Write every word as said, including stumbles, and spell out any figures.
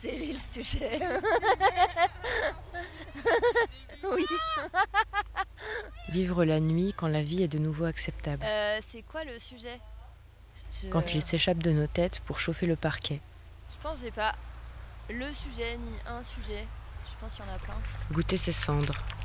C'est lui le sujet. Oui. Vivre la nuit quand la vie est de nouveau acceptable. Euh, c'est quoi le sujet? Je... Quand il s'échappe de nos têtes pour chauffer le parquet. Je pense que j'ai pas le sujet ni un sujet. Je pense qu'il y en a plein. Goûter ses cendres.